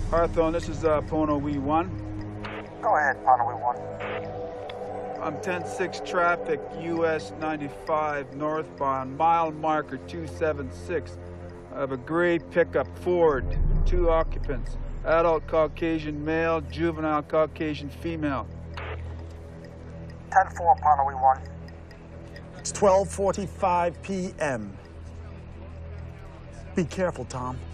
Hawthorne, this is Pono We1. Go ahead, Pono We1. I'm 10-6 traffic, US 95 northbound, mile marker 276. I have a gray pickup Ford, 2 occupants, adult Caucasian male, juvenile Caucasian female. 10-4, Pono We1. It's 12:45 p.m. Be careful, Tom.